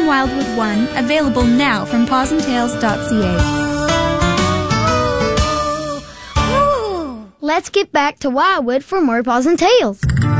from Wildwood One, available now from pawsandtails.ca. Let's get back to Wildwood for more Paws and Tails.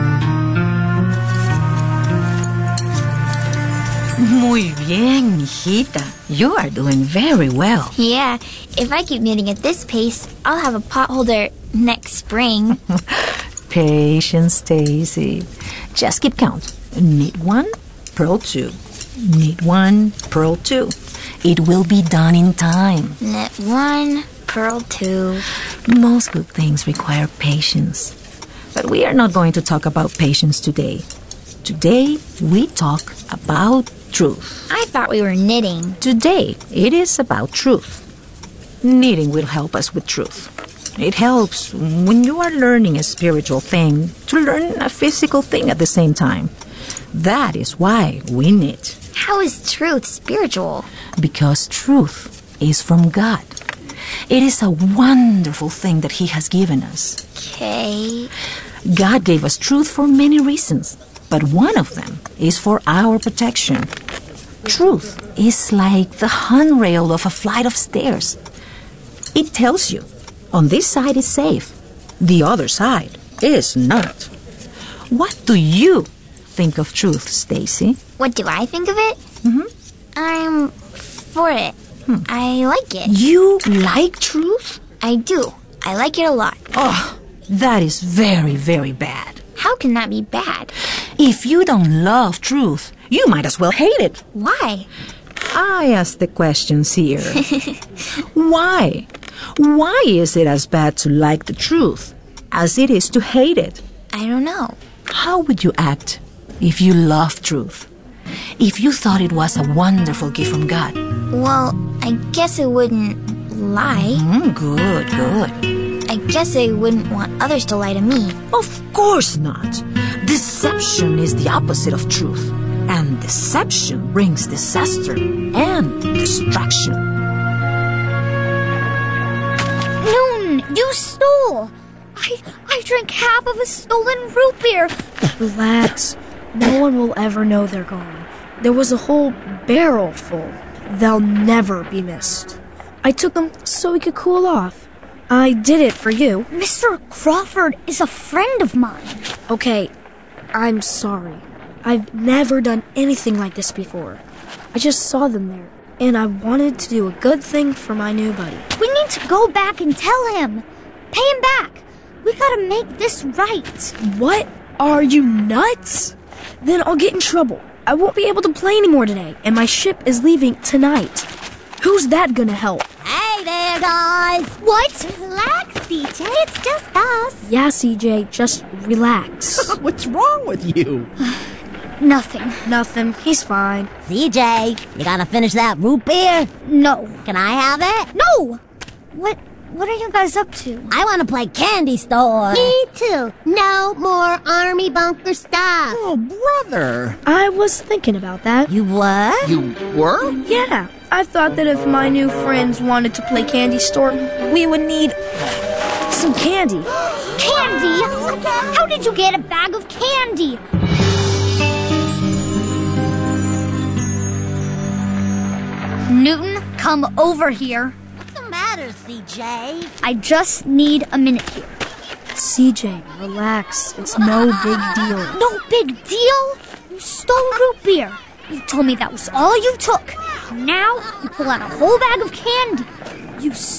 Muy bien, mijita. You are doing very well. Yeah, if I keep knitting at this pace, I'll have a potholder next spring. Patience, Stacy. Just keep count. Knit 1, purl 2. Knit 1, purl 2. It will be done in time. Knit 1, purl 2. Most good things require patience. But we are not going to talk about patience today. Today, we talk about truth. I thought we were knitting. Today, it is about truth. Knitting will help us with truth. It helps when you are learning a spiritual thing to learn a physical thing at the same time. That is why we knit. How is truth spiritual? Because truth is from God. It is a wonderful thing that He has given us. Okay. God gave us truth for many reasons, but one of them is for our protection. Truth is like the handrail of a flight of stairs. It tells you, on this side is safe, the other side is not. What do you think of truth, Stacy? What do I think of it? I'm for it. I like it. You like truth? I do. I like it a lot. Oh, that is very, very bad. How can that be bad? If you don't love truth, you might as well hate it. Why? I ask the questions here. Why? Why is it as bad to like the truth as it is to hate it? I don't know. How would you act if you loved truth? If you thought it was a wonderful gift from God? Well, I guess I wouldn't lie. Good. I guess I wouldn't want others to lie to me. Of course not. Deception is the opposite of truth. And deception brings disaster and destruction. Noon, you stole! I drank half of a stolen root beer. Relax. No one will ever know they're gone. There was a whole barrel full. They'll never be missed. I took them so we could cool off. I did it for you. Mr. Crawford is a friend of mine. Okay, I'm sorry. I've never done anything like this before. I just saw them there, and I wanted to do a good thing for my new buddy. We need to go back and tell him. Pay him back. We gotta make this right. What? Are you nuts? Then I'll get in trouble. I won't be able to play anymore today, and my ship is leaving tonight. Who's that gonna help? Hey there, guys. What? Relax, CJ. It's just us. Yeah, CJ, just relax. What's wrong with you? Nothing. He's fine. CJ, you gotta finish that root beer? No. Can I have it? No! What are you guys up to? I want to play candy store. Me too. No more army bunker stuff. Oh, brother. I was thinking about that. You what? You were? Yeah, I thought that if my new friends wanted to play candy store, we would need some candy. Candy? How did you get a bag of candy? Newton, come over here. What's the matter, CJ? I just need a minute here. CJ, relax. It's no big deal. No big deal? You stole root beer. You told me that was all you took. Now you pull out a whole bag of candy. You